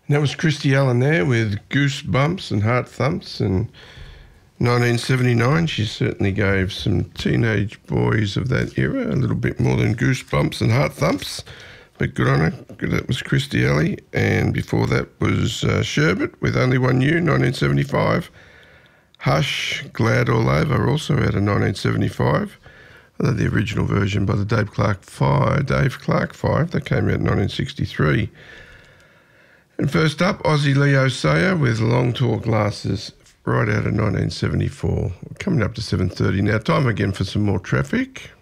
And that was Christy Allen there with Goosebumps and Heart Thumps in 1979. She certainly gave some teenage boys of that era a little bit more than Goosebumps and Heart Thumps. But good on her. That was Christy Alley. And before that was Sherbet with Only One You, 1975. Hush, Glad All Over, also out of 1975. Although the original version by the Dave Clark Five, that came out in 1963. And first up, Aussie Leo Sayer with Long Tall Glasses, right out of 1974. We're coming up to 7:30 now. Time again for some more traffic.